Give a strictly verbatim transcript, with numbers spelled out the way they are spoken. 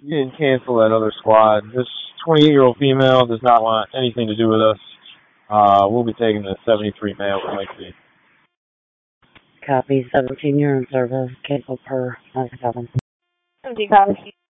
you can cancel that other squad. This twenty-eight-year-old female does not want anything to do with us. Uh, we'll be taking the seventy-three male from Lake City. Copy. seventeen year in service. Cancel per ninety-seven. seventeen copy.